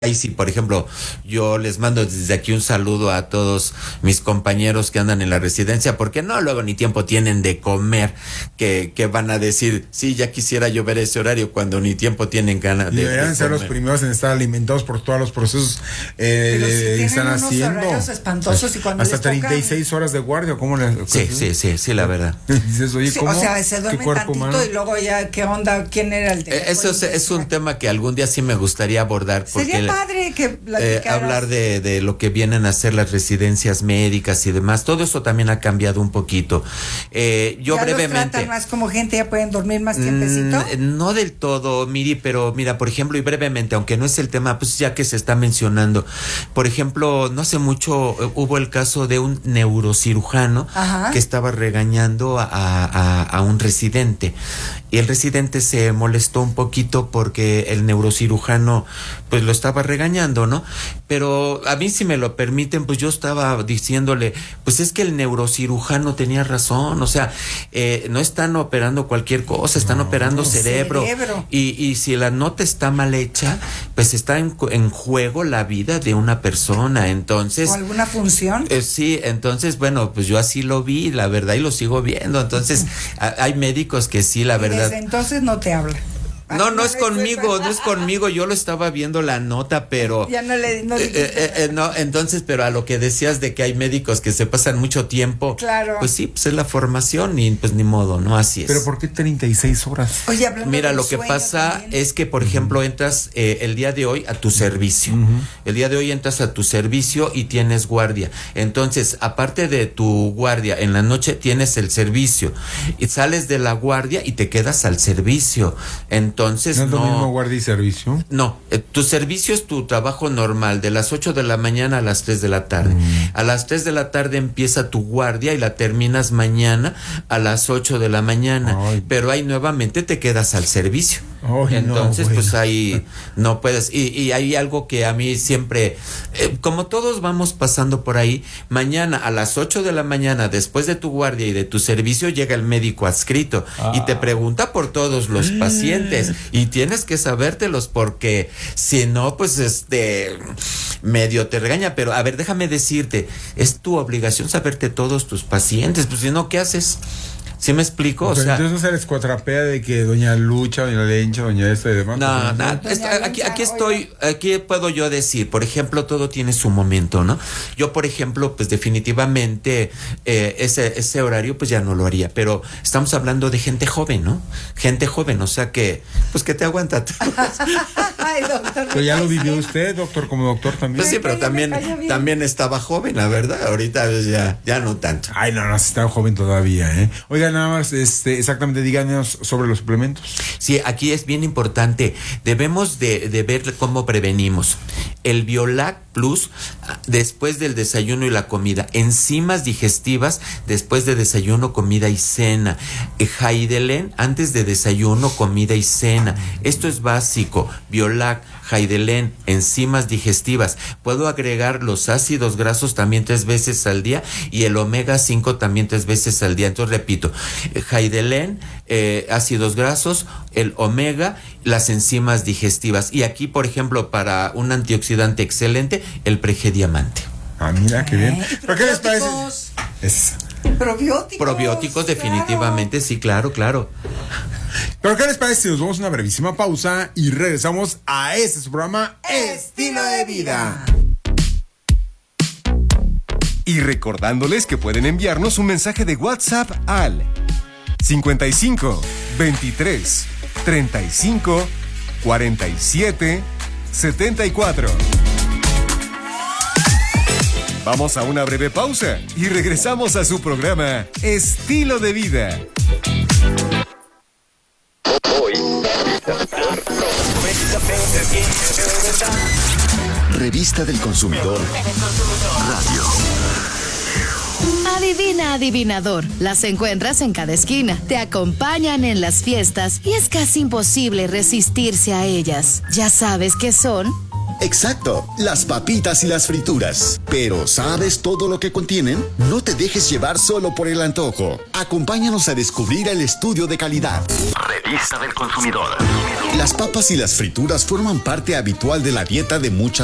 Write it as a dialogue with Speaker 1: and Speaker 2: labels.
Speaker 1: ahí sí, por ejemplo, yo les mando desde aquí un saludo a todos mis compañeros que andan en la residencia, porque no, luego ni tiempo tienen de comer, que van a decir, sí, ya quisiera yo ver ese horario, cuando ni tiempo tienen ganas de
Speaker 2: deberían ser los primeros en estar alimentados por todos los procesos que están haciendo.
Speaker 3: Espantosos y cuando
Speaker 2: hasta 36 horas de guardia, ¿cómo le?
Speaker 1: Sí, la verdad.
Speaker 2: Dices, oye, ¿cómo?
Speaker 3: O sea, se duerme tantito humano? Y luego ya, ¿qué onda? ¿Quién era el de?
Speaker 1: Eso es un tema que algún día sí me gustaría abordar, porque
Speaker 3: sería padre que
Speaker 1: hablar de lo que vienen a hacer las residencias médicas y demás. Todo eso también ha cambiado un poquito. Yo
Speaker 3: ¿Ya
Speaker 1: brevemente.
Speaker 3: los tratan más como gente, ya pueden dormir más tiempecito?
Speaker 1: No del todo, Miri, pero mira, por ejemplo, y brevemente, aunque no es el tema, pues ya que se está mencionando, por ejemplo, no hace mucho hubo el caso de un neurocirujano que estaba regañando a un residente. Y el residente se molestó un poquito porque el neurocirujano pues lo estaba regañando, ¿no? Pero a mí, si me lo permiten, pues yo estaba diciéndole, pues es que el neurocirujano tenía razón, o sea, no están operando cualquier cosa, están operando cerebro. Y si la nota está mal hecha, pues está en juego la vida de una persona, entonces...
Speaker 3: ¿O alguna función?
Speaker 1: Sí, entonces, bueno, pues yo así lo vi, la verdad, y lo sigo viendo, entonces hay médicos que sí, la verdad...
Speaker 3: Desde entonces no te habla.
Speaker 1: No es conmigo, yo lo estaba viendo la nota, pero...
Speaker 3: Ya no
Speaker 1: entonces, pero a lo que decías de que hay médicos que se pasan mucho tiempo,
Speaker 3: claro.
Speaker 1: Pues sí, pues es la formación y pues ni modo, ¿no? Así es.
Speaker 2: ¿Pero por qué 36 horas?
Speaker 3: Oye,
Speaker 1: mira, lo que pasa también es que, por ejemplo, entras el día de hoy a tu servicio. El día de hoy entras a tu servicio y tienes guardia. Entonces, aparte de tu guardia, en la noche tienes el servicio. Y sales de la guardia y te quedas al servicio. Entonces,
Speaker 2: ¿no es lo mismo guardia y servicio?
Speaker 1: No, tu servicio es tu trabajo normal, de las 8 de la mañana a las 3 de la tarde. A las 3 de la tarde empieza tu guardia y la terminas mañana a las 8 de la mañana. Pero ahí nuevamente te quedas al servicio. Entonces, pues ahí no puedes. Y hay algo que a mí siempre, como todos vamos pasando por ahí, mañana a las 8 de la mañana, después de tu guardia y de tu servicio, llega el médico adscrito y te pregunta por todos los pacientes. Y tienes que sabértelos, porque si no, pues medio te regaña. Pero a ver, déjame decirte, es tu obligación saberte todos tus pacientes, pues si no, ¿qué haces? ¿Sí me explico?
Speaker 2: Pero
Speaker 1: o sea,
Speaker 2: entonces no se les cuatrapea de que doña Lucha, doña Lencha, doña esta y demás.
Speaker 1: Aquí puedo yo decir, por ejemplo, todo tiene su momento, ¿no? Yo, por ejemplo, pues definitivamente ese horario pues ya no lo haría, pero estamos hablando de gente joven, ¿no? Gente joven, o sea que, pues que te aguanta.
Speaker 3: Ay, doctor.
Speaker 2: Pero ya lo vivió usted, doctor, como doctor también.
Speaker 1: Pues sí, pero también estaba joven, la verdad. Ahorita pues, ya no tanto.
Speaker 2: Ay, no, si estaba joven todavía, ¿eh? Oiga, nada más, exactamente, díganos sobre los suplementos.
Speaker 1: Sí, aquí es bien importante. Debemos de ver cómo prevenimos. El Biolac Plus después del desayuno y la comida. Enzimas digestivas después de desayuno, comida y cena. Jaidelen antes de desayuno, comida y cena. Esto es básico. Biolac, Jaidelen, enzimas digestivas. Puedo agregar los ácidos grasos también 3 veces al día y el omega 5 también 3 veces al día. Entonces repito, Jaidelen, ácidos grasos, el omega, las enzimas digestivas. Y aquí, por ejemplo, para un antioxidante excelente, el Pregediamante.
Speaker 2: Mira, qué bien. ¿Pero qué les parece?
Speaker 3: Probióticos,
Speaker 1: definitivamente, claro. Sí, claro.
Speaker 2: ¿Pero qué les parece si nos vamos a una brevísima pausa y regresamos a su programa Estilo de Vida?
Speaker 4: Y recordándoles que pueden enviarnos un mensaje de WhatsApp al 55 23 35 47 74. Vamos a una breve pausa y regresamos a su programa Estilo de Vida.
Speaker 5: Revista del Consumidor Radio.
Speaker 6: Adivina, adivinador. Las encuentras en cada esquina. Te acompañan en las fiestas y es casi imposible resistirse a ellas. ¿Ya sabes qué son?
Speaker 5: Exacto, las papitas y las frituras. Pero ¿sabes todo lo que contienen? No te dejes llevar solo por el antojo. Acompáñanos a descubrir el estudio de calidad.
Speaker 7: Revista del Consumidor.
Speaker 5: Las papas y las frituras forman parte habitual de la dieta de muchas